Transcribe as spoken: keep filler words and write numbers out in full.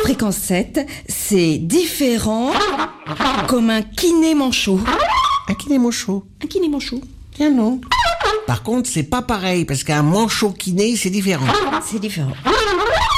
fréquence sept, c'est différent comme un kiné manchot. Un kiné manchot. Un kiné manchot. Tiens non. Par contre, c'est pas pareil, parce qu'un manchot kiné, c'est différent. C'est différent.